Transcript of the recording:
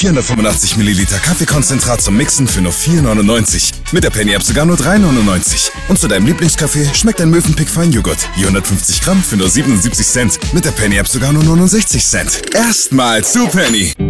485 Milliliter Kaffeekonzentrat zum Mixen für nur 4,99. Mit der Penny App sogar nur 3,99. Und zu deinem Lieblingskaffee schmeckt ein Mövenpick Feinjoghurt. Je 150 Gramm für nur 77 Cent. Mit der Penny App sogar nur 69 Cent. Erstmal zu Penny.